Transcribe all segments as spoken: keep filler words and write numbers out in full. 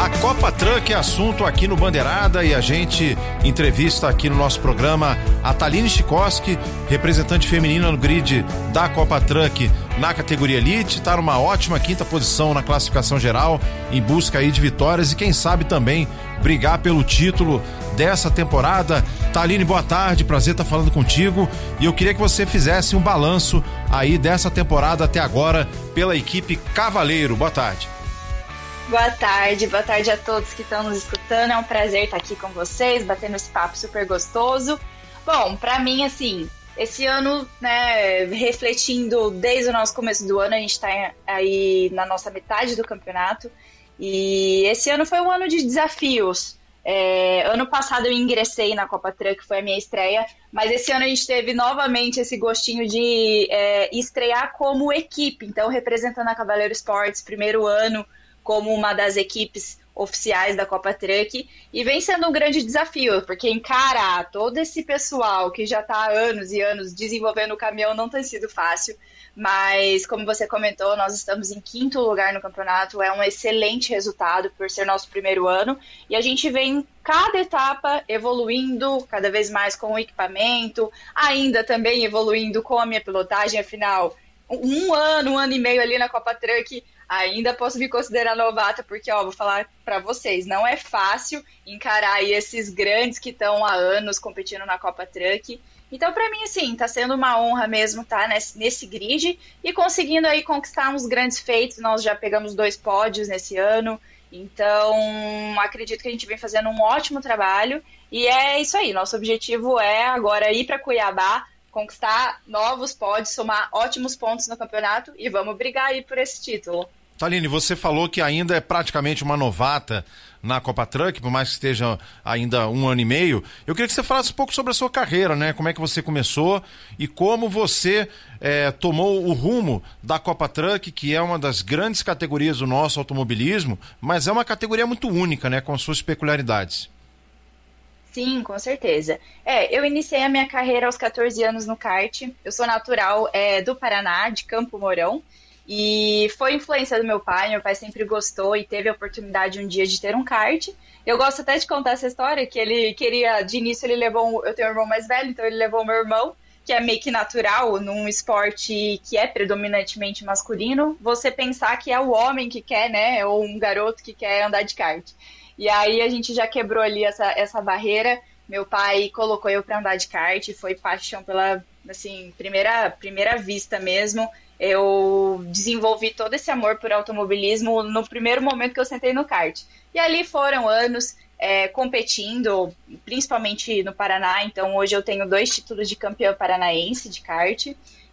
A Copa Truck é assunto aqui no Bandeirada e a gente entrevista aqui no nosso programa a Thaline Chikoski, representante feminina no grid da Copa Truck na categoria Elite, está numa ótima quinta posição na classificação geral, em busca aí de vitórias e quem sabe também brigar pelo título dessa temporada. Thaline, boa tarde, prazer estar falando contigo e eu queria que você fizesse um balanço aí dessa temporada até agora pela equipe Cavaleiro. Boa tarde. Boa tarde, boa tarde a todos que estão nos escutando, é um prazer estar aqui com vocês, batendo esse papo super gostoso. Bom, pra mim, assim, esse ano, né, refletindo desde o nosso começo do ano, a gente tá aí na nossa metade do campeonato, e esse ano foi um ano de desafios. É, ano passado eu ingressei na Copa Truck, foi a minha estreia, mas esse ano a gente teve novamente esse gostinho de é, estrear como equipe, então representando a Cavaleiro Esportes, primeiro ano como uma das equipes oficiais da Copa Truck, e vem sendo um grande desafio, porque encarar todo esse pessoal que já está há anos e anos desenvolvendo o caminhão não tem sido fácil, mas como você comentou, nós estamos em quinto lugar no campeonato, é um excelente resultado por ser nosso primeiro ano, e a gente vem cada etapa evoluindo cada vez mais com o equipamento, ainda também evoluindo com a minha pilotagem, afinal, um ano, um ano e meio ali na Copa Truck, ainda posso me considerar novata, porque, ó, vou falar pra vocês, não é fácil encarar aí esses grandes que estão há anos competindo na Copa Truck. Então, pra mim, assim, tá sendo uma honra mesmo estar nesse, nesse grid e conseguindo aí conquistar uns grandes feitos. Nós já pegamos dois pódios nesse ano, então acredito que a gente vem fazendo um ótimo trabalho e é isso aí, nosso objetivo é agora ir pra Cuiabá, conquistar novos pódios, somar ótimos pontos no campeonato e vamos brigar aí por esse título. Thaline, você falou que ainda é praticamente uma novata na Copa Truck, por mais que esteja ainda um ano e meio. Eu queria que você falasse um pouco sobre a sua carreira, né? Como é que você começou e como você é, tomou o rumo da Copa Truck, que é uma das grandes categorias do nosso automobilismo, mas é uma categoria muito única, né? Com suas peculiaridades. Sim, com certeza. É, eu iniciei a minha carreira aos catorze anos no kart. Eu sou natural é, do Paraná, de Campo Mourão, e foi influência do meu pai. Meu pai sempre gostou e teve a oportunidade um dia de ter um kart. Eu gosto até de contar essa história, que ele queria, de início ele levou, um, eu tenho um irmão mais velho, então ele levou o meu irmão, que é meio que natural, num esporte que é predominantemente masculino, você pensar que é o homem que quer, né, ou um garoto que quer andar de kart. E aí a gente já quebrou ali essa, essa barreira, meu pai colocou eu para andar de kart, foi paixão pela, assim, primeira, primeira vista mesmo. Eu desenvolvi todo esse amor por automobilismo no primeiro momento que eu sentei no kart. E ali foram anos é, competindo, principalmente no Paraná, então hoje eu tenho dois títulos de campeã paranaense de kart.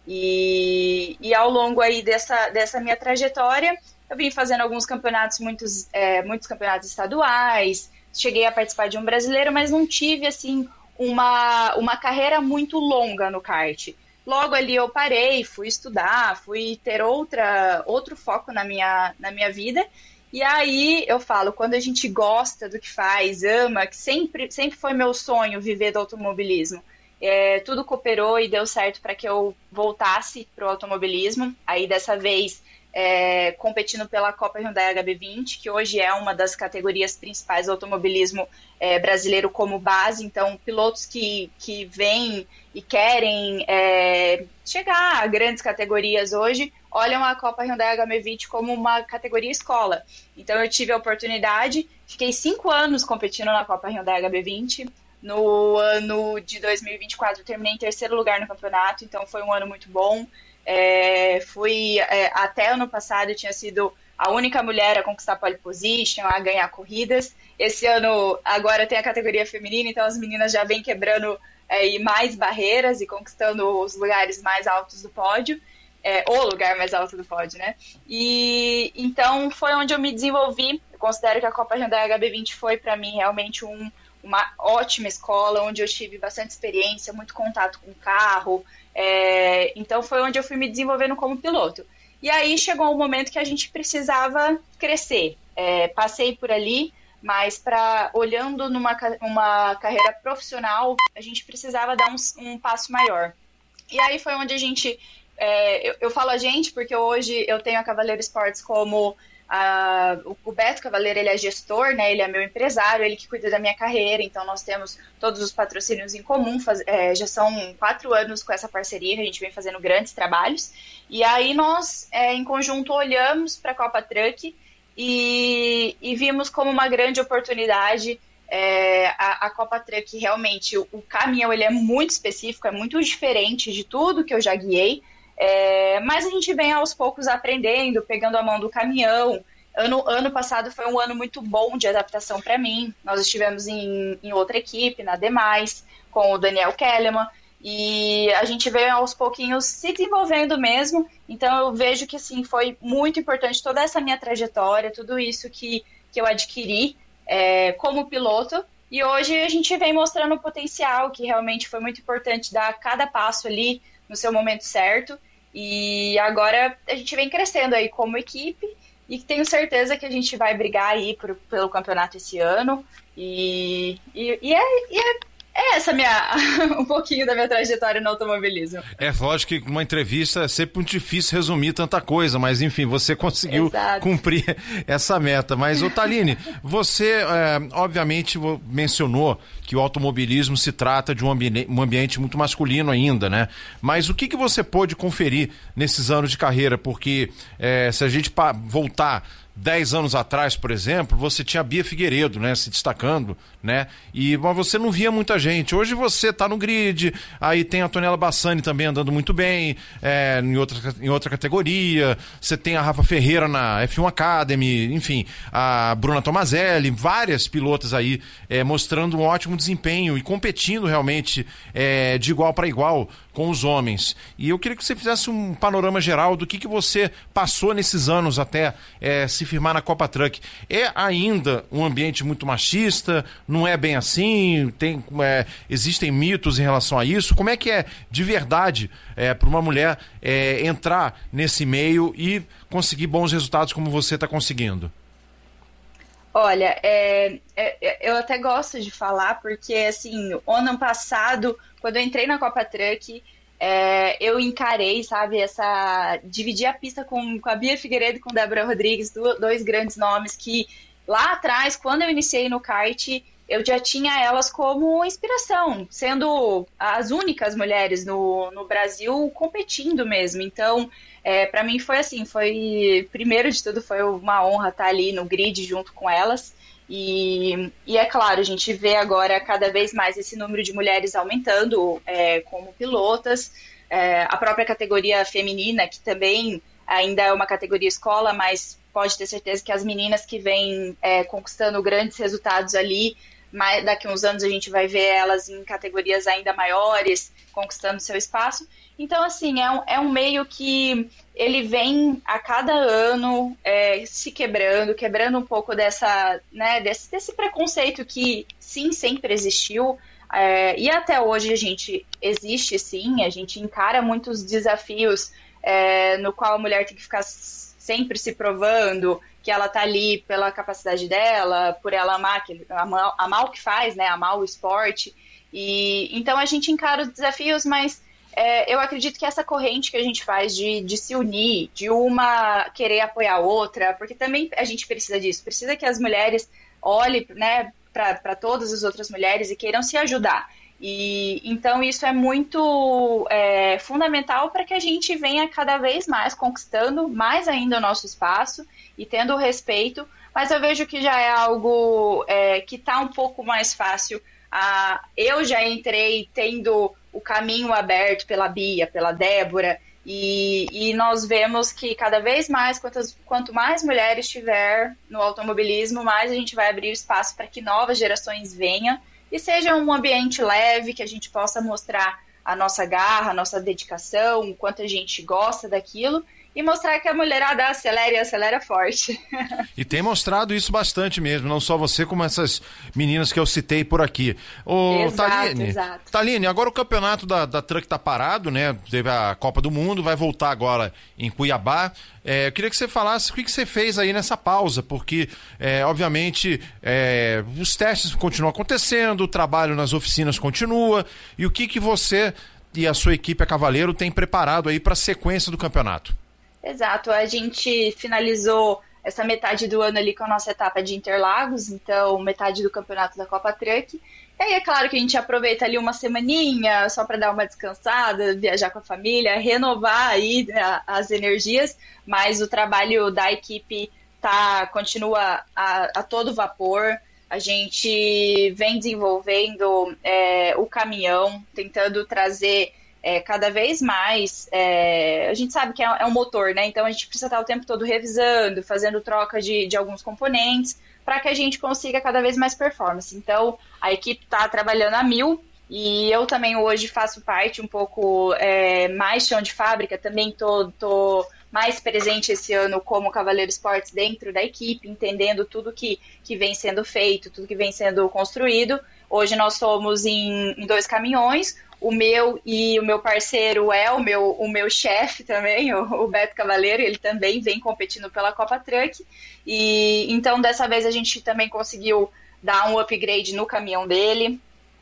E, e ao longo aí dessa, dessa minha trajetória, eu vim fazendo alguns campeonatos, muitos, é, muitos campeonatos estaduais, cheguei a participar de um brasileiro, mas não tive, assim, uma, uma carreira muito longa no kart. Logo ali eu parei, fui estudar, fui ter outra, outro foco na minha, na minha vida. E aí eu falo, quando a gente gosta do que faz, ama, que sempre, sempre foi meu sonho viver do automobilismo. É, tudo cooperou e deu certo para que eu voltasse para o automobilismo. Aí dessa vez... É, competindo pela Copa Hyundai H B vinte, que hoje é uma das categorias principais do automobilismo é, brasileiro como base, então pilotos que, que vêm e querem é, chegar a grandes categorias hoje, olham a Copa Hyundai H B vinte como uma categoria escola. Então eu tive a oportunidade, fiquei cinco anos competindo na Copa Hyundai H B vinte, no ano de dois mil e vinte e quatro eu terminei em terceiro lugar no campeonato, então foi um ano muito bom. É, fui é, até ano passado eu tinha sido a única mulher a conquistar pole position, a ganhar corridas. Esse ano agora tem a categoria feminina, então as meninas já vêm quebrando é, mais barreiras e conquistando os lugares mais altos do pódio, é, o lugar mais alto do pódio, né? E então foi onde eu me desenvolvi. Eu considero que a Copa Hyundai H B vinte foi para mim realmente um, uma ótima escola, onde eu tive bastante experiência, muito contato com o carro. É, então foi onde eu fui me desenvolvendo como piloto. E aí chegou um momento que a gente precisava crescer. É, passei por ali, mas pra, olhando numa uma carreira profissional, a gente precisava dar um, um passo maior. E aí foi onde a gente... É, eu, eu falo a gente porque hoje eu tenho a Cavaleiro Esportes como a, o Beto Cavaleiro, ele é gestor, né? Ele é meu empresário, ele que cuida da minha carreira, então nós temos todos os patrocínios em comum, faz, é, já são quatro anos com essa parceria que a gente vem fazendo grandes trabalhos, e aí nós, é, em conjunto, olhamos para a Copa Truck e, e vimos como uma grande oportunidade. É, a, a Copa Truck, realmente, o, o caminhão ele é muito específico, é muito diferente de tudo que eu já guiei. É, mas a gente vem aos poucos aprendendo, pegando a mão do caminhão. Ano, ano passado foi um ano muito bom de adaptação para mim. Nós estivemos em, em outra equipe, na Demais, com o Daniel Kellerman, e a gente veio aos pouquinhos se desenvolvendo mesmo. Então eu vejo que assim, foi muito importante toda essa minha trajetória, tudo isso que, que eu adquiri é, como piloto. E hoje a gente vem mostrando o potencial, que realmente foi muito importante dar cada passo ali no seu momento certo, e agora a gente vem crescendo aí como equipe, e tenho certeza que a gente vai brigar aí por, pelo campeonato esse ano, e, e, e, é, e é, é essa minha, um pouquinho da minha trajetória no automobilismo. É lógico que uma entrevista é sempre muito difícil resumir tanta coisa, mas enfim, você conseguiu Exato. cumprir essa meta. Mas, ô Thaline, você é, obviamente mencionou que o automobilismo se trata de um, ambi- um ambiente muito masculino ainda, né? Mas o que, que você pôde conferir nesses anos de carreira? Porque é, se a gente pa- voltar dez anos atrás, por exemplo, você tinha a Bia Figueiredo, né, se destacando, né, e mas você não via muita gente. Hoje você tá no grid, aí tem a Antonella Bassani também andando muito bem, é, em, outra, em outra categoria, você tem a Rafa Ferreira na F um Academy, enfim, a Bruna Tomazelli, várias pilotas aí é, mostrando um ótimo desempenho e competindo realmente é, de igual para igual com os homens. E eu queria que você fizesse um panorama geral do que, que você passou nesses anos até é, se firmar na Copa Truck. É ainda um ambiente muito machista? Não é bem assim? Tem, é, existem mitos em relação a isso? Como é que é de verdade é, para uma mulher é, entrar nesse meio e conseguir bons resultados como você está conseguindo? Olha, é, é, eu até gosto de falar porque, assim, o ano passado, quando eu entrei na Copa Truck, é, eu encarei, sabe, essa... Dividir a pista com, com a Bia Figueiredo e com a Débora Rodrigues, do, dois grandes nomes que, lá atrás, quando eu iniciei no kart, eu já tinha elas como inspiração, sendo as únicas mulheres no, no Brasil competindo mesmo. Então, é, para mim foi assim, foi, primeiro de tudo, foi uma honra estar ali no grid junto com elas. E, e é claro, a gente vê agora cada vez mais esse número de mulheres aumentando é, como pilotas. É, a própria categoria feminina, que também ainda é uma categoria escola, mas pode ter certeza que as meninas que vêm é, conquistando grandes resultados ali, mas daqui a uns anos a gente vai ver elas em categorias ainda maiores, conquistando seu espaço. Então, assim, é um, é um meio que ele vem a cada ano é, se quebrando, quebrando um pouco dessa, né, desse, desse preconceito que, sim, sempre existiu. É, e até hoje a gente existe, sim, a gente encara muitos desafios é, no qual a mulher tem que ficar sempre se provando que ela tá ali pela capacidade dela, por ela amar, amar, amar o que faz, né, amar o esporte. E, então a gente encara os desafios, mas é, eu acredito que essa corrente que a gente faz de, de se unir, de uma querer apoiar a outra, porque também a gente precisa disso, precisa que as mulheres olhem, né, para todas as outras mulheres e queiram se ajudar. E então isso é muito é, fundamental para que a gente venha cada vez mais conquistando mais ainda o nosso espaço e tendo o respeito, mas eu vejo que já é algo é, que está um pouco mais fácil. Ah, eu já entrei tendo o caminho aberto pela Bia, pela Débora, e, e nós vemos que cada vez mais, quantas, quanto mais mulheres tiver no automobilismo, mais a gente vai abrir espaço para que novas gerações venham e seja um ambiente leve, que a gente possa mostrar a nossa garra, a nossa dedicação, o quanto a gente gosta daquilo, e mostrar que a mulherada acelera e acelera forte. E tem mostrado isso bastante mesmo, não só você, como essas meninas que eu citei por aqui. Ô, exato, Thaline, exato. Thaline, agora o campeonato da, da Truck tá parado, né? Teve a Copa do Mundo, vai voltar agora em Cuiabá. É, eu queria que você falasse o que, que você fez aí nessa pausa, porque, é, obviamente, é, os testes continuam acontecendo, o trabalho nas oficinas continua, e o que, que você e a sua equipe, a Cavaleiro, tem preparado aí para a sequência do campeonato? Exato, a gente finalizou essa metade do ano ali com a nossa etapa de Interlagos, então metade do campeonato da Copa Truck. E aí é claro que a gente aproveita ali uma semaninha só para dar uma descansada, viajar com a família, renovar aí as energias, mas o trabalho da equipe tá, continua a, a todo vapor. A gente vem desenvolvendo é, o caminhão, tentando trazer é, cada vez mais. É, a gente sabe que é, é um motor, né? Então a gente precisa estar o tempo todo revisando, fazendo troca de, de alguns componentes, para que a gente consiga cada vez mais performance. Então a equipe está trabalhando a mil e eu também hoje faço parte um pouco é, mais chão de fábrica, também tô, tô mais presente esse ano como Cavaleiro Esportes dentro da equipe, entendendo tudo que, que vem sendo feito, tudo que vem sendo construído. Hoje nós somos em, em dois caminhões, o meu e o meu parceiro é o meu, o meu chefe também, o, o Beto Cavaleiro, ele também vem competindo pela Copa Truck, e então dessa vez a gente também conseguiu dar um upgrade no caminhão dele.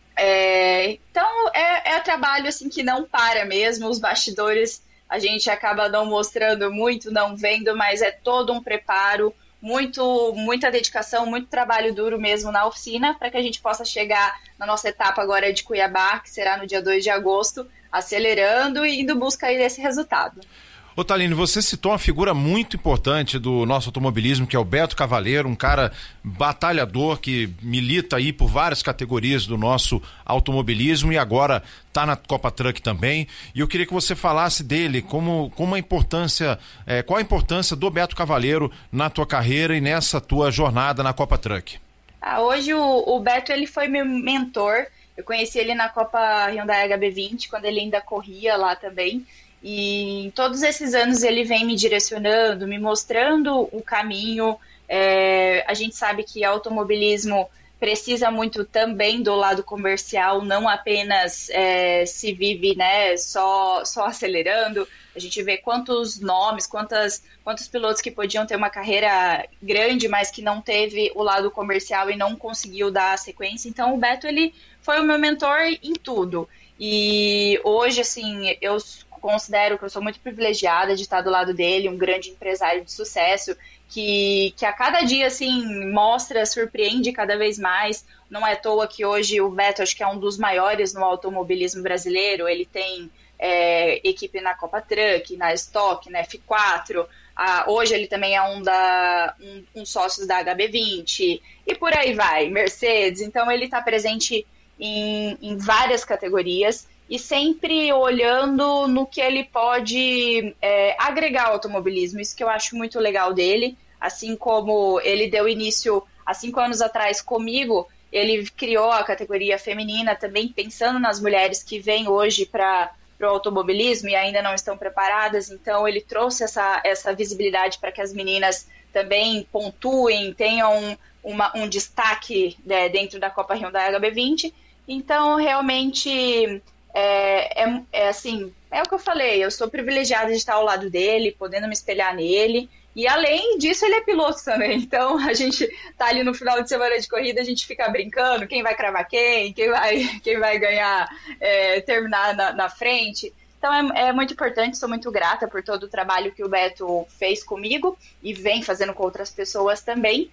É, então é, é trabalho assim que não para mesmo, os bastidores a gente acaba não mostrando muito, não vendo, mas é todo um preparo, muito, muita dedicação, muito trabalho duro mesmo na oficina, para que a gente possa chegar na nossa etapa agora de Cuiabá, que será no dia dois de agosto, acelerando e indo buscar aí desse resultado. Ô Thaline, você citou uma figura muito importante do nosso automobilismo, que é o Beto Cavaleiro, um cara batalhador que milita aí por várias categorias do nosso automobilismo e agora está na Copa Truck também. E eu queria que você falasse dele, como, como a importância, é, qual a importância do Beto Cavaleiro na tua carreira e nessa tua jornada na Copa Truck. Ah, hoje o, o Beto ele foi meu mentor, eu conheci ele na Copa Hyundai H B vinte, quando ele ainda corria lá também. E em todos esses anos ele vem me direcionando, me mostrando o caminho. É, a gente sabe que automobilismo precisa muito também do lado comercial, não apenas é, se vive, né, só, só acelerando. A gente vê quantos nomes, quantas, quantos pilotos que podiam ter uma carreira grande, mas que não teve o lado comercial e não conseguiu dar a sequência. Então o Beto ele foi o meu mentor em tudo. E hoje, assim, eu considero que eu sou muito privilegiada de estar do lado dele, um grande empresário de sucesso, que, que a cada dia, assim, mostra, surpreende cada vez mais. Não é à toa que hoje o Beto, acho que é um dos maiores no automobilismo brasileiro. Ele tem é, equipe na Copa Truck, na Stock, na F quatro. Ah, hoje ele também é um, da, um, um sócio da H B vinte, e por aí vai, Mercedes. Então ele está presente em, em várias categorias, e sempre olhando no que ele pode é, agregar ao automobilismo. Isso que eu acho muito legal dele. Assim como ele deu início há cinco anos atrás comigo, ele criou a categoria feminina também, pensando nas mulheres que vêm hoje para o automobilismo e ainda não estão preparadas. Então ele trouxe essa, essa visibilidade para que as meninas também pontuem, tenham uma, um destaque né, dentro da Copa Hyundai H B vinte. Então realmente... É, é, é assim, é o que eu falei, eu sou privilegiada de estar ao lado dele, podendo me espelhar nele, e além disso ele é piloto também, então a gente tá ali no final de semana de corrida, a gente fica brincando, quem vai cravar quem, quem vai, quem vai ganhar, é, terminar na, na frente. Então é, é muito importante, sou muito grata por todo o trabalho que o Beto fez comigo e vem fazendo com outras pessoas também.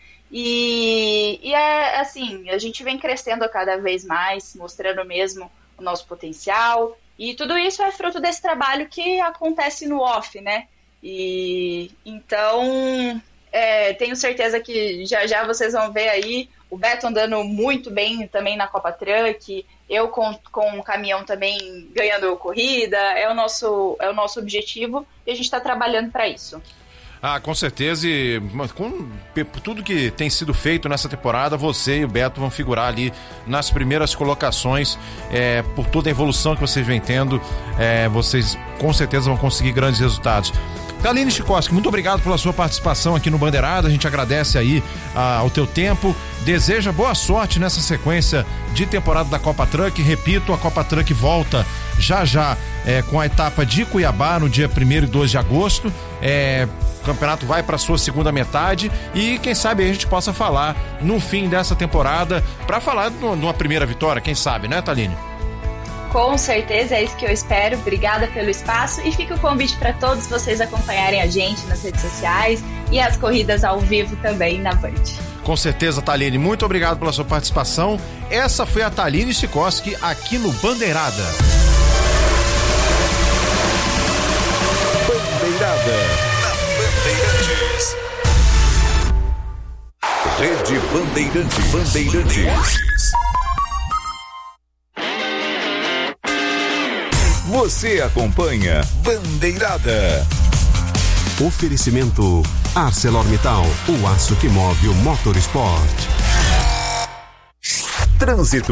E, e é assim, a gente vem crescendo a cada vez mais, mostrando mesmo o nosso potencial, e tudo isso é fruto desse trabalho que acontece no off, né? E então é, tenho certeza que já já vocês vão ver aí o Beto andando muito bem também na Copa Truck, eu com, com o caminhão também ganhando corrida, é o nosso, é o nosso objetivo e a gente está trabalhando para isso. Ah, com certeza, e com tudo que tem sido feito nessa temporada, você e o Beto vão figurar ali nas primeiras colocações, é, por toda a evolução que vocês vêm tendo, é, vocês com certeza vão conseguir grandes resultados. Thaline Chikoski, muito obrigado pela sua participação aqui no Bandeirada, a gente agradece aí ah, ao teu tempo, deseja boa sorte nessa sequência de temporada da Copa Truck. Repito, a Copa Truck volta já já é, com a etapa de Cuiabá no dia primeiro e dois de agosto, é, o campeonato vai para sua segunda metade e quem sabe a gente possa falar no fim dessa temporada para falar de uma primeira vitória, quem sabe, né, Thaline? Com certeza, é isso que eu espero. Obrigada pelo espaço e fica o convite para todos vocês acompanharem a gente nas redes sociais e as corridas ao vivo também na Band. Com certeza, Thaline, muito obrigado pela sua participação. Essa foi a Thaline Sikoski aqui no Bandeirada. Bandeirada na Bandeirantes. Rede Bandeirantes. Bandeirantes. Você acompanha Bandeirada. Oferecimento ArcelorMittal, o aço que move o motorsport. Trânsito.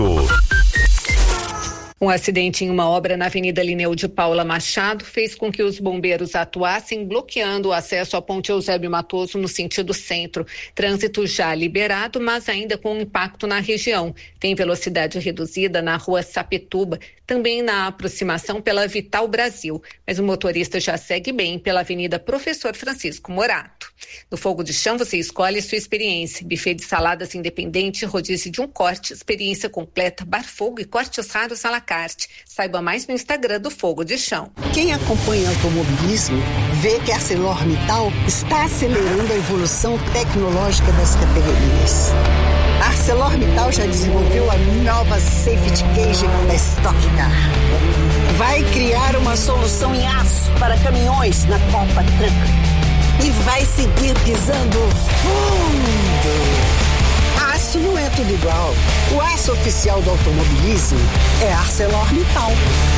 Um acidente em uma obra na Avenida Lineu de Paula Machado fez com que os bombeiros atuassem bloqueando o acesso à Ponte Eusébio Matoso no sentido centro. Trânsito já liberado, mas ainda com impacto na região. Tem velocidade reduzida na rua Sapituba, também na aproximação pela Vital Brasil, mas o motorista já segue bem pela Avenida Professor Francisco Morato. No Fogo de Chão você escolhe sua experiência. Buffet de saladas independente, rodízio de um corte, experiência completa, bar fogo e cortes raros à la carte. Saiba mais no Instagram do Fogo de Chão. Quem acompanha automobilismo vê que a ArcelorMittal está acelerando a evolução tecnológica das categorias. A ArcelorMittal já desenvolveu a nova Safety Cage da Stock Car. Vai criar uma solução em aço para caminhões na Copa Truck. E vai seguir pisando fundo. Aço não é tudo igual. O aço oficial do automobilismo é ArcelorMittal.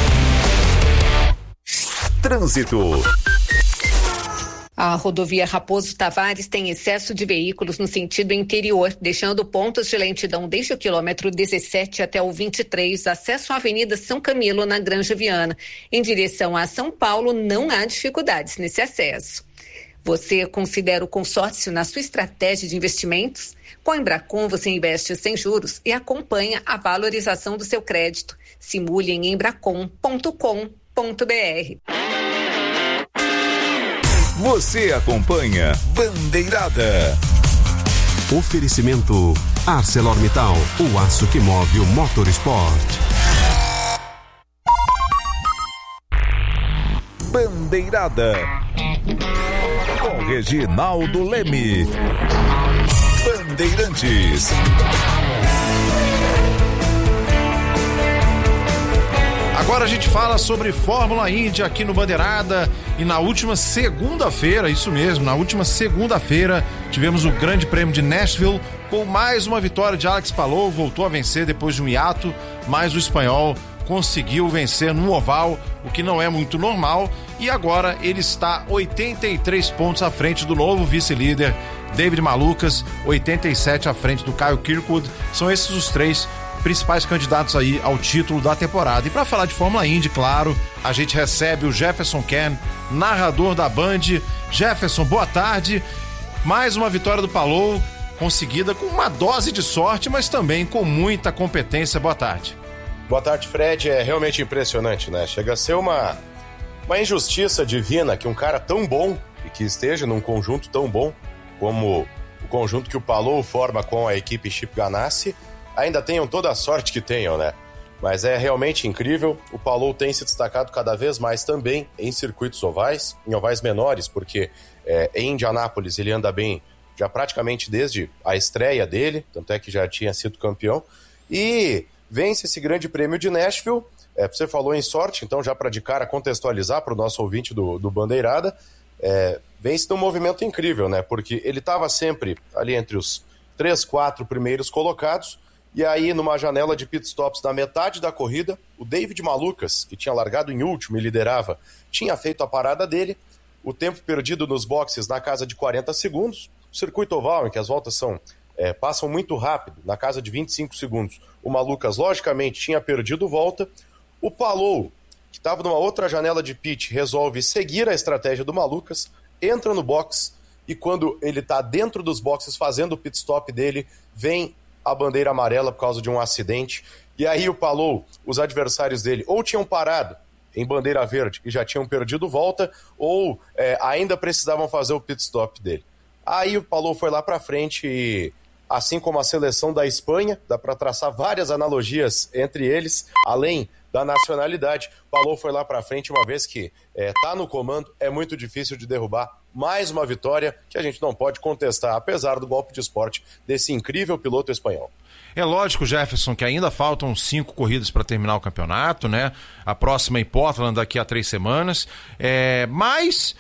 Trânsito. A rodovia Raposo Tavares tem excesso de veículos no sentido interior, deixando pontos de lentidão desde o quilômetro dezessete até o vinte e três, acesso à Avenida São Camilo, na Granja Viana. Em direção a São Paulo, não há dificuldades nesse acesso. Você considera o consórcio na sua estratégia de investimentos? Com a Embracon você investe sem juros e acompanha a valorização do seu crédito. Simule em embracon ponto com ponto br. Você acompanha Bandeirada. Oferecimento ArcelorMittal, o aço que move o motorsport. Bandeirada com Reginaldo Leme. Bandeirantes. Agora a gente fala sobre Fórmula Indy aqui no Bandeirada e na última segunda-feira, isso mesmo, na última segunda-feira tivemos o Grande Prêmio de Nashville com mais uma vitória de Alex Palou, voltou a vencer depois de um hiato, mas o espanhol conseguiu vencer no oval, o que não é muito normal, e agora ele está oitenta e três pontos à frente do novo vice-líder David Malukas, oitenta e sete à frente do Kyle Kirkwood. São esses os três principais candidatos aí ao título da temporada. E para falar de Fórmula Indy, claro, a gente recebe o Jefferson Ken, narrador da Band. Jefferson, boa tarde. Mais uma vitória do Palou, conseguida com uma dose de sorte, mas também com muita competência. Boa tarde. Boa tarde, Fred. É realmente impressionante, né? Chega a ser uma, uma injustiça divina que um cara tão bom e que esteja num conjunto tão bom como o conjunto que o Palou forma com a equipe Chip Ganassi ainda tenham toda a sorte que tenham, né? Mas é realmente incrível. O Palou tem se destacado cada vez mais também em circuitos ovais, em ovais menores, porque é, em Indianápolis ele anda bem já praticamente desde a estreia dele, tanto é que já tinha sido campeão, e vence esse grande prêmio de Nashville. É, você falou em sorte, então já para de cara contextualizar para o nosso ouvinte do, do Bandeirada, é, vence num movimento incrível, né? Porque ele estava sempre ali entre os três, quatro primeiros colocados, e aí numa janela de pitstops na metade da corrida, o David Malukas, que tinha largado em último e liderava, tinha feito a parada dele, o tempo perdido nos boxes na casa de quarenta segundos, o circuito oval em que as voltas são É, passam muito rápido, na casa de vinte e cinco segundos. O Malukas, logicamente, tinha perdido volta. O Palou, que estava numa outra janela de pit, resolve seguir a estratégia do Malukas, entra no box e quando ele está dentro dos boxes fazendo o pit stop dele, vem a bandeira amarela por causa de um acidente. E aí o Palou, os adversários dele, ou tinham parado em bandeira verde e já tinham perdido volta, ou é, ainda precisavam fazer o pit stop dele. Aí o Palou foi lá para frente e, assim como a seleção da Espanha, dá para traçar várias analogias entre eles, além da nacionalidade. Palou foi lá para frente, uma vez que está é, no comando, é muito difícil de derrubar. Mais uma vitória que a gente não pode contestar, apesar do golpe de esporte desse incrível piloto espanhol. É lógico, Jefferson, que ainda faltam cinco corridas para terminar o campeonato, né? A próxima em Portland daqui a três semanas. É, mas,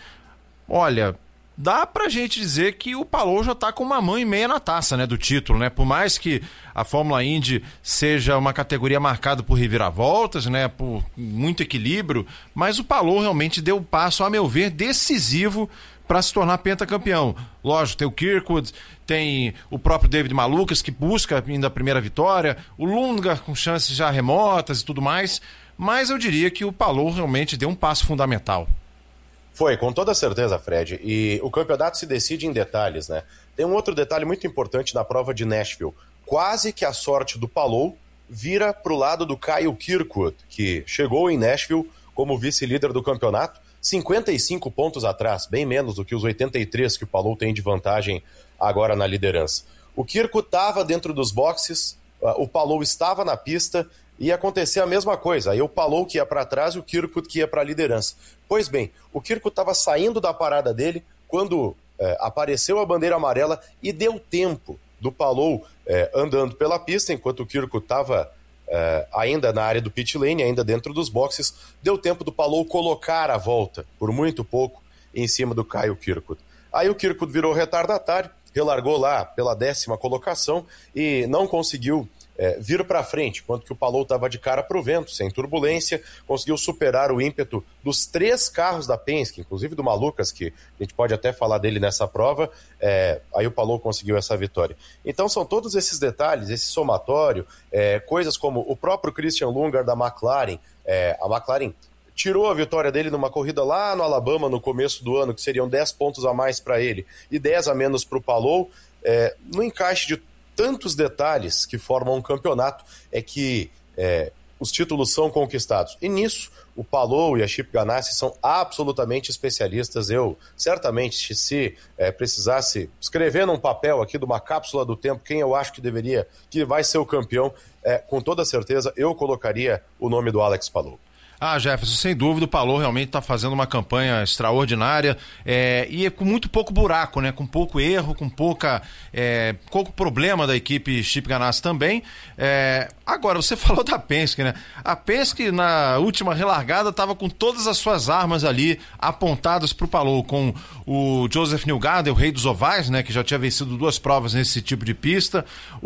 olha, dá pra gente dizer que o Palou já tá com uma mão e meia na taça, né, do título, né? Por mais que a Fórmula Indy seja uma categoria marcada por reviravoltas, né, por muito equilíbrio, mas o Palou realmente deu um passo, a meu ver, decisivo para se tornar pentacampeão. Lógico, tem o Kirkwood, tem o próprio David Malukas, que busca ainda a primeira vitória, o Lundgaard com chances já remotas e tudo mais, mas eu diria que o Palou realmente deu um passo fundamental. Foi, com toda certeza, Fred. E o campeonato se decide em detalhes, né? Tem um outro detalhe muito importante na prova de Nashville. Quase que a sorte do Palou vira pro lado do Kyle Kirkwood, que chegou em Nashville como vice-líder do campeonato, cinquenta e cinco pontos atrás, bem menos do que os oitenta e três que o Palou tem de vantagem agora na liderança. O Kirkwood estava dentro dos boxes, o Palou estava na pista, ia acontecer a mesma coisa. Aí o Palou que ia para trás e o Kirkwood que ia para a liderança. Pois bem, o Kirkwood estava saindo da parada dele quando é, apareceu a bandeira amarela e deu tempo do Palou é, andando pela pista, enquanto o Kirkwood estava é, ainda na área do pit lane, ainda dentro dos boxes. Deu tempo do Palou colocar a volta, por muito pouco, em cima do Kyle Kirkwood. Aí o Kirkwood virou retardatário, relargou lá pela décima colocação e não conseguiu É, vir para frente, enquanto que o Palou estava de cara para o vento, sem turbulência, conseguiu superar o ímpeto dos três carros da Penske, inclusive do Malukas, que a gente pode até falar dele nessa prova, é, aí o Palou conseguiu essa vitória. Então são todos esses detalhes, esse somatório, é, coisas como o próprio Christian Lundgaard da McLaren, é, a McLaren tirou a vitória dele numa corrida lá no Alabama no começo do ano, que seriam dez pontos a mais para ele e dez a menos para o Palou, é, no encaixe de tantos detalhes que formam um campeonato é que é, os títulos são conquistados. E nisso, o Palou e a Chip Ganassi são absolutamente especialistas. Eu, certamente, se é, precisasse escrever num papel aqui de uma cápsula do tempo quem eu acho que deveria, que vai ser o campeão, é, com toda certeza eu colocaria o nome do Alex Palou. Ah, Jefferson, sem dúvida, o Palou realmente está fazendo uma campanha extraordinária é, e é com muito pouco buraco, né? Com pouco erro, com pouca, é, pouco problema da equipe Chip Ganassi também. É, agora, você falou da Penske, né? A Penske, na última relargada, estava com todas as suas armas ali apontadas para o Palou, com o Joseph Newgarden, o rei dos ovais, né? Que já tinha vencido duas provas nesse tipo de pista,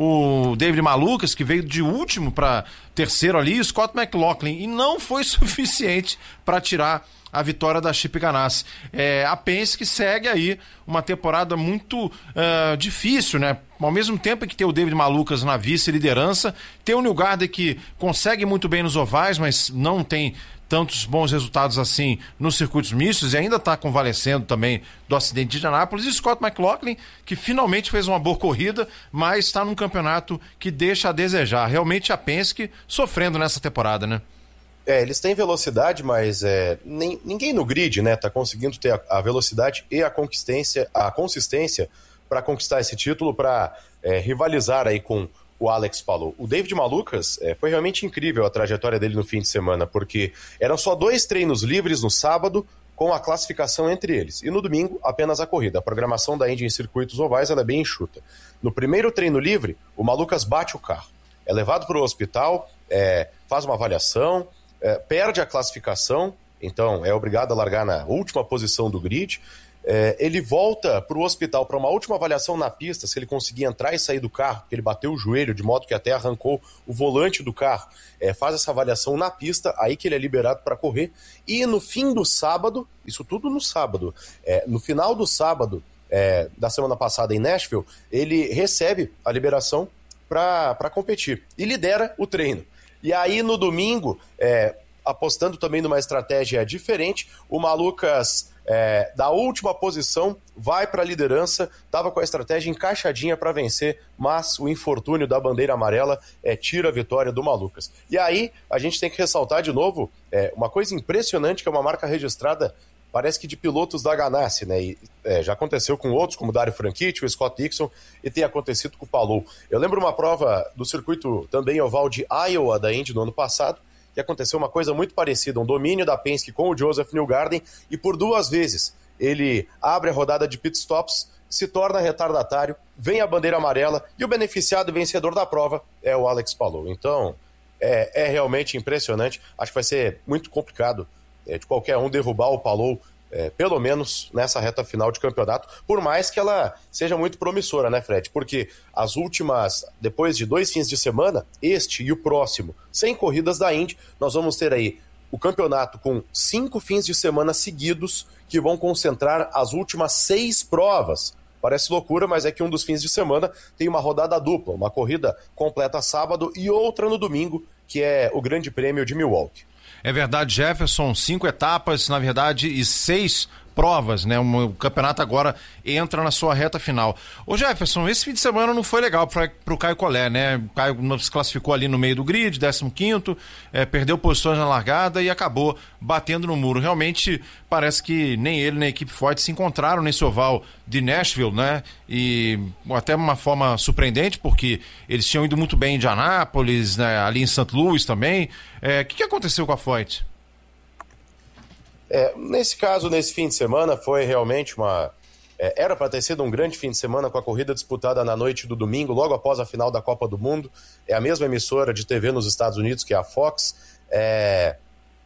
o David Malukas, que veio de último para terceiro ali, o Scott McLaughlin, e não foi suficiente para tirar a vitória da Chip Ganassi. É, a Penske segue aí uma temporada muito uh, difícil, né? Ao mesmo tempo que tem o David Malukas na vice-liderança, tem o Newgarden que consegue muito bem nos ovais, mas não tem tantos bons resultados assim nos circuitos mistos e ainda está convalescendo também do acidente de Indianápolis, e Scott McLaughlin, que finalmente fez uma boa corrida, mas está num campeonato que deixa a desejar. Realmente a Penske sofrendo nessa temporada, né? É, eles têm velocidade, mas é, nem, ninguém no grid, né, tá conseguindo ter a, a velocidade e a consistência, a consistência para conquistar esse título, para é, rivalizar aí com o Alex Palou. O David Malukas, é, foi realmente incrível a trajetória dele no fim de semana, porque eram só dois treinos livres no sábado, com a classificação entre eles. E no domingo, apenas a corrida. A programação da Indy em circuitos ovais ela é bem enxuta. No primeiro treino livre, o Malukas bate o carro. É levado para o hospital, é, faz uma avaliação, é, perde a classificação, então é obrigado a largar na última posição do grid. É, ele volta para o hospital para uma última avaliação na pista, se ele conseguir entrar e sair do carro, porque ele bateu o joelho, de modo que até arrancou o volante do carro. É, faz essa avaliação na pista, aí que ele é liberado para correr. E no fim do sábado, isso tudo no sábado, é, no final do sábado é, da semana passada em Nashville, ele recebe a liberação para competir e lidera o treino. E aí no domingo, é, apostando também numa estratégia diferente, o Malukas É, da última posição, vai para a liderança, estava com a estratégia encaixadinha para vencer, mas o infortúnio da bandeira amarela é, tira a vitória do Malukas. E aí a gente tem que ressaltar de novo é, uma coisa impressionante, que é uma marca registrada, parece que de pilotos da Ganassi, né? E, é, já aconteceu com outros, como o Dario Franchitti, o Scott Dixon, e tem acontecido com o Palou. Eu lembro uma prova do circuito também oval de Iowa da Indy no ano passado, que aconteceu uma coisa muito parecida, um domínio da Penske com o Joseph Newgarden, e por duas vezes ele abre a rodada de pitstops, se torna retardatário, vem a bandeira amarela e o beneficiado e vencedor da prova é o Alex Palou. Então, é, é realmente impressionante. Acho que vai ser muito complicado é, de qualquer um derrubar o Palou, é, pelo menos nessa reta final de campeonato, por mais que ela seja muito promissora, né, Fred? Porque as últimas, depois de dois fins de semana, este e o próximo, sem corridas da Indy, nós vamos ter aí o campeonato com cinco fins de semana seguidos que vão concentrar as últimas seis provas. Parece loucura, mas é que um dos fins de semana tem uma rodada dupla, uma corrida completa sábado e outra no domingo, que é o Grande Prêmio de Milwaukee. É verdade, Jefferson, cinco etapas, na verdade, e seis provas, né? O campeonato agora entra na sua reta final. Ô Jefferson, esse fim de semana não foi legal para o Caio Collet, né? O Caio se classificou ali no meio do grid, décimo quinto, é, perdeu posições na largada e acabou batendo no muro. Realmente parece que nem ele nem a equipe Ford se encontraram nesse oval de Nashville, né? E até uma forma surpreendente, porque eles tinham ido muito bem em Indianápolis, né? Ali em Saint Louis também. O é, que, que aconteceu com a Ford? É, nesse caso, nesse fim de semana, foi realmente uma... É, era para ter sido um grande fim de semana com a corrida disputada na noite do domingo, logo após a final da Copa do Mundo. É a mesma emissora de T V nos Estados Unidos, que é a Fox. É...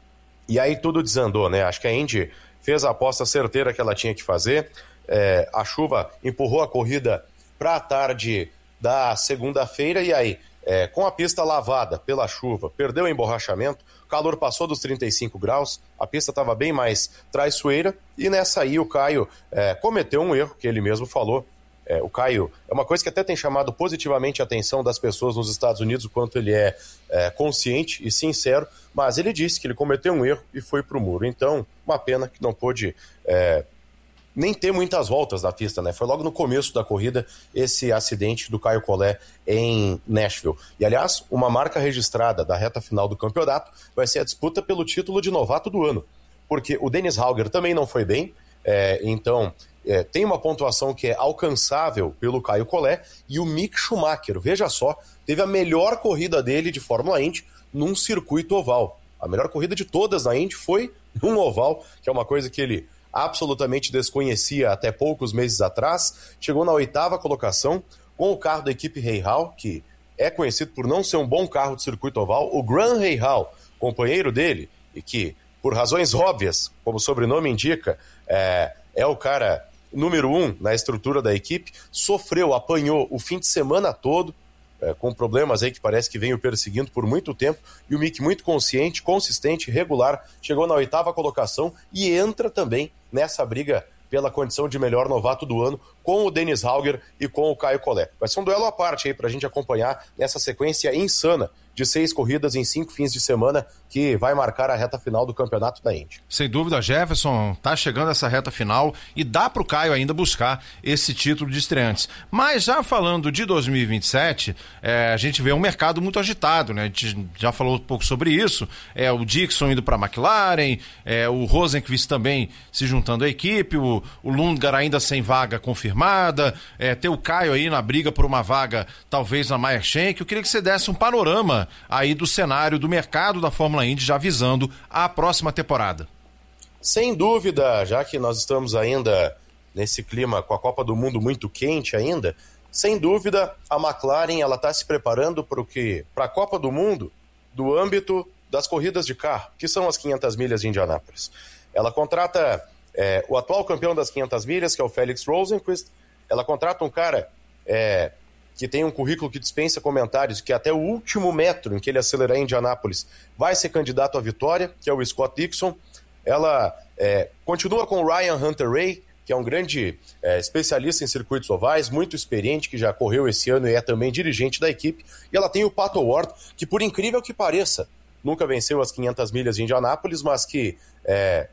E aí tudo desandou, né? Acho que a Indy fez a aposta certeira que ela tinha que fazer. É... A chuva empurrou a corrida para a tarde da segunda-feira e aí, é, com a pista lavada pela chuva, perdeu o emborrachamento, o calor passou dos trinta e cinco graus, a pista estava bem mais traiçoeira e nessa aí o Caio é, cometeu um erro, que ele mesmo falou. É, o Caio é uma coisa que até tem chamado positivamente a atenção das pessoas nos Estados Unidos, o quanto ele é, é consciente e sincero, mas ele disse que ele cometeu um erro e foi para o muro. Então, uma pena que não pôde é, nem ter muitas voltas na pista, né? Foi logo no começo da corrida esse acidente do Caio Collet em Nashville. E, aliás, uma marca registrada da reta final do campeonato vai ser a disputa pelo título de novato do ano, porque o Dennis Hauger também não foi bem, é, então é, tem uma pontuação que é alcançável pelo Caio Collet, e o Mick Schumacher, veja só, teve a melhor corrida dele de Fórmula Indy num circuito oval. A melhor corrida de todas na Indy foi num oval, que é uma coisa que ele absolutamente desconhecia até poucos meses atrás. Chegou na oitava colocação com o carro da equipe Rahal, que é conhecido por não ser um bom carro de circuito oval. O Graham Rahal, companheiro dele, e que, por razões óbvias, como o sobrenome indica, é, é o cara número um na estrutura da equipe, sofreu, apanhou o fim de semana todo, é, com problemas aí que parece que vem o perseguindo por muito tempo, e o Mick, muito consciente, consistente, regular, chegou na oitava colocação e entra também nessa briga pela condição de melhor novato do ano com o Dennis Hauger e com o Caio Collet. Vai ser um duelo à parte aí pra gente acompanhar nessa sequência insana de seis corridas em cinco fins de semana que vai marcar a reta final do campeonato da Indy. Sem dúvida, Jefferson, tá chegando essa reta final e dá pro Caio ainda buscar esse título de estreantes. Mas já falando de dois mil e vinte e sete, é, a gente vê um mercado muito agitado, né? A gente já falou um pouco sobre isso, é o Dixon indo pra McLaren, é, o Rosenqvist também se juntando à equipe, o, o Lundgaard ainda sem vaga confirmada, é, ter o Caio aí na briga por uma vaga talvez na Meyer Shank. Eu queria que você desse um panorama aí do cenário do mercado da Fórmula Indy já visando a próxima temporada. Sem dúvida, já que nós estamos ainda nesse clima com a Copa do Mundo muito quente ainda, sem dúvida a McLaren ela está se preparando para o quê? Para a Copa do Mundo do âmbito das corridas de carro, que são as quinhentas milhas de Indianápolis. Ela contrata é, o atual campeão das quinhentas milhas, que é o Felix Rosenqvist. Ela contrata um cara é, que tem um currículo que dispensa comentários, que até o último metro em que ele acelerar em Indianápolis vai ser candidato à vitória, que é o Scott Dixon. Ela é, continua com o Ryan Hunter-Reay, que é um grande é, especialista em circuitos ovais, muito experiente, que já correu esse ano e é também dirigente da equipe. E ela tem o Pato Ward, que por incrível que pareça, nunca venceu as quinhentas milhas de Indianápolis, mas que é,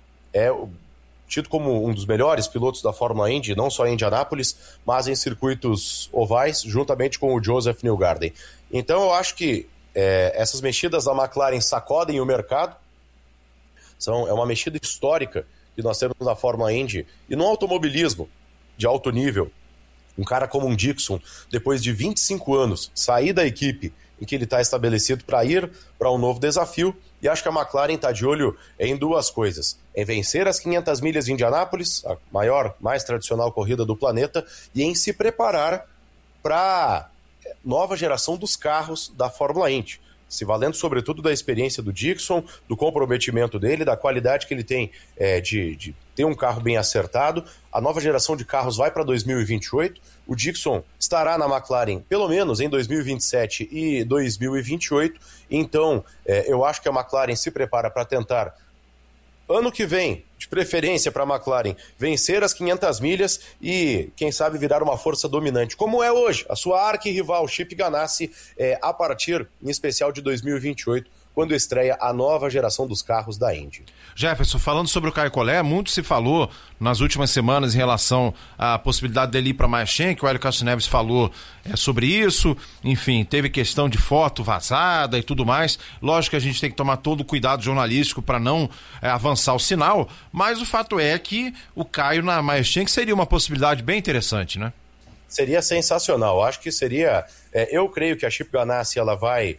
é tido como um dos melhores pilotos da Fórmula Indy, não só em Indianápolis, mas em circuitos ovais, juntamente com o Joseph Newgarden. Então eu acho que é, essas mexidas da McLaren sacodem o mercado. São, é uma mexida histórica que nós temos na Fórmula Indy e no automobilismo de alto nível. Um cara como um Dixon, depois de vinte e cinco anos, sair da equipe em que ele está estabelecido para ir para um novo desafio, e acho que a McLaren está de olho em duas coisas: em vencer as quinhentas milhas de Indianápolis, a maior, mais tradicional corrida do planeta, e em se preparar para a nova geração dos carros da Fórmula Indy, se valendo sobretudo da experiência do Dixon, do comprometimento dele, da qualidade que ele tem é, de, de ter um carro bem acertado. A nova geração de carros vai para dois mil e vinte e oito, o Dixon estará na McLaren pelo menos em dois mil e vinte e sete e dois mil e vinte e oito, então é, eu acho que a McLaren se prepara para tentar, ano que vem, de preferência para a McLaren, vencer as quinhentas milhas e, quem sabe, virar uma força dominante, como é hoje, a sua arqui-rival Chip Ganassi, é, a partir, em especial, de dois mil e vinte e oito, quando estreia a nova geração dos carros da Indy. Jefferson, falando sobre o Caio Collet, muito se falou nas últimas semanas em relação à possibilidade dele ir para Meyer-Shank, o Hélio Castro Neves falou é, sobre isso, enfim, teve questão de foto vazada e tudo mais. Lógico que a gente tem que tomar todo o cuidado jornalístico para não é, avançar o sinal, mas o fato é que o Caio na Meyer-Shank seria uma possibilidade bem interessante, né? Seria sensacional, acho que seria, é, eu creio que a Chip Ganassi, ela vai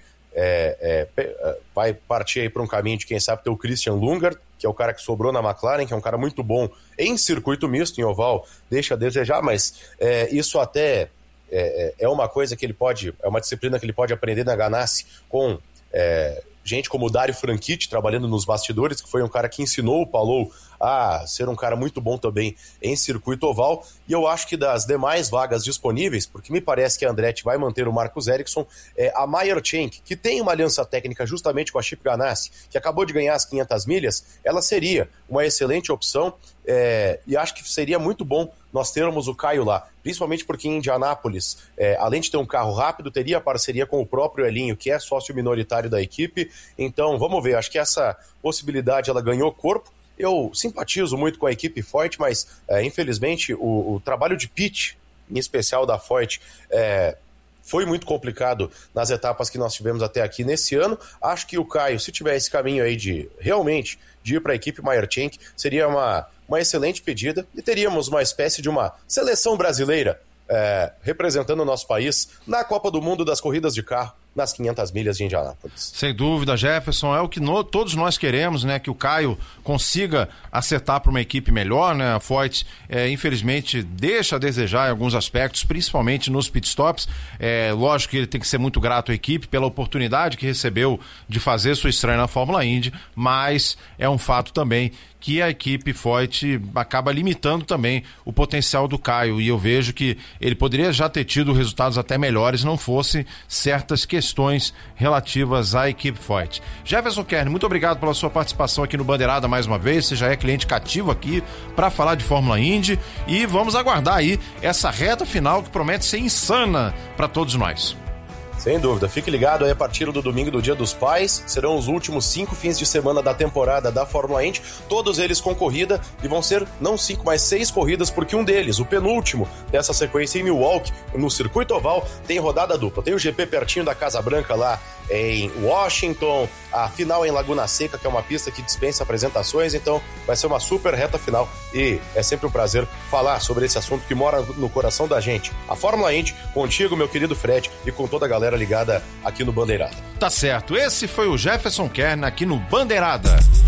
É, é, vai partir aí para um caminho de, quem sabe, ter o Christian Lundgaard, que é o cara que sobrou na McLaren, que é um cara muito bom em circuito misto, em oval, deixa a desejar, mas é, isso até é, é uma coisa que ele pode, é uma disciplina que ele pode aprender na Ganassi com é, gente como o Dario Franchitti trabalhando nos bastidores, que foi um cara que ensinou o Palou a ser um cara muito bom também em circuito oval, e eu acho que das demais vagas disponíveis, porque me parece que a Andretti vai manter o Marcus Ericsson, é, a Meyer-Shank, que tem uma aliança técnica justamente com a Chip Ganassi, que acabou de ganhar as quinhentas milhas, ela seria uma excelente opção, é, e acho que seria muito bom nós termos o Caio lá, principalmente porque em Indianápolis, é, além de ter um carro rápido, teria parceria com o próprio Elinho, que é sócio minoritário da equipe, então vamos ver, acho que essa possibilidade ela ganhou corpo. Eu simpatizo muito com a equipe Ford, mas é, infelizmente o, o trabalho de pitch, em especial da Ford, é, foi muito complicado nas etapas que nós tivemos até aqui nesse ano. Acho que o Caio, se tiver esse caminho aí de realmente de ir para a equipe Meyer-Shank, seria uma, uma excelente pedida e teríamos uma espécie de uma seleção brasileira é, representando o nosso país na Copa do Mundo das corridas de carro, nas quinhentas milhas de Indianápolis. Sem dúvida, Jefferson, é o que no, todos nós queremos, né, que o Caio consiga acertar para uma equipe melhor, né, a Foyt, é, infelizmente, deixa a desejar em alguns aspectos, principalmente nos pitstops, é, lógico que ele tem que ser muito grato à equipe pela oportunidade que recebeu de fazer sua estreia na Fórmula Indy, mas é um fato também que a equipe Foyt acaba limitando também o potencial do Caio, e eu vejo que ele poderia já ter tido resultados até melhores, não fosse certas questões relativas à equipe Foyt. Jefferson Kern, muito obrigado pela sua participação aqui no Bandeirada mais uma vez, você já é cliente cativo aqui para falar de Fórmula Indy, e vamos aguardar aí essa reta final que promete ser insana para todos nós. Sem dúvida, fique ligado aí a partir do domingo do Dia dos Pais, serão os últimos cinco fins de semana da temporada da Fórmula Indy, todos eles com corrida, e vão ser não cinco, mas seis corridas, porque um deles, o penúltimo dessa sequência em Milwaukee, no circuito oval, tem rodada dupla, tem o G P pertinho da Casa Branca lá em Washington, a final em Laguna Seca, que é uma pista que dispensa apresentações, então vai ser uma super reta final, e é sempre um prazer falar sobre esse assunto que mora no coração da gente, a Fórmula Indy, contigo, meu querido Fred, e com toda a galera ligada aqui no Bandeirada. Tá certo, esse foi o Jefferson Kern aqui no Bandeirada.